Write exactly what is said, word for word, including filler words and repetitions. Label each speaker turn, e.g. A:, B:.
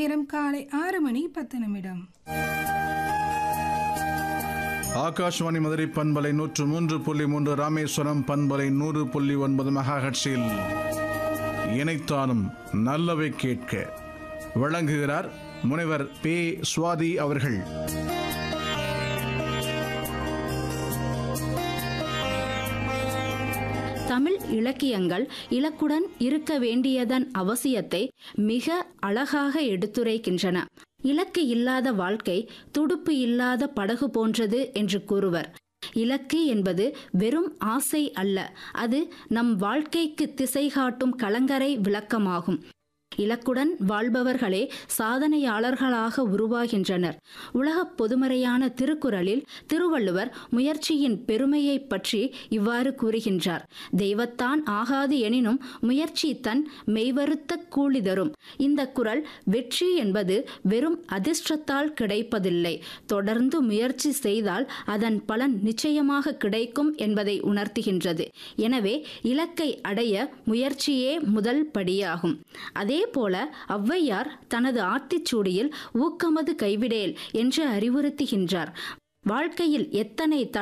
A: நேரம் காலை ஆறு மணி பத்து நிமிடம்.
B: ஆகாஷ்வாணி மதுரை பண்பலை நூற்று மூன்று புள்ளி மூன்று, ராமேஸ்வரம் பண்பலை நூறு புள்ளி ஒன்பது மெகாஹெர்ட்ஸில் இணைத்தானும் நல்லவை கேட்க வழங்குகிறார் முனைவர் பே சுவாதி அவர்கள்.
C: தமிழ் இலக்கியங்கள் இலக்குடன் இருக்க வேண்டியதன் அவசியத்தை மிக அழகாக எடுத்துரைக்கின்றன. இலக்கு இல்லாத வாழ்க்கை துடுப்பு இல்லாத படகு போன்றது என்று கூறுவர். இலக்கு என்பது வெறும் ஆசை அல்ல, அது நம் வாழ்க்கைக்கு திசை காட்டும் கலங்கரை விளக்கமாகும். இலக்குடன் வாழ்பவர்களே சாதனையாளர்களாக உருவாகின்றனர். உலக பொதுமறையான திருக்குறளில் திருவள்ளுவர் முயற்சியின் பெருமையை பற்றி இவ்வாறு கூறுகின்றார்: தெய்வத்தான் ஆகாது எனினும் முயற்சி தன் மெய்வருத்த கூலி தரும். இந்த குறள் வெற்றி என்பது வெறும் அதிர்ஷ்டத்தால் கிடைப்பதில்லை, தொடர்ந்து முயற்சி செய்தால் அதன் பலன் நிச்சயமாக கிடைக்கும் என்பதை உணர்த்துகின்றது. எனவே இலக்கை அடைய முயற்சியே முதல் படியாகும். அதே போல ஔவையார் தனது ஆத்திச்சூடியில் ஊக்கமது கைவிடேல் என்று அறிவுறுத்துகின்றார். வாழ்க்கையில் எத்தனை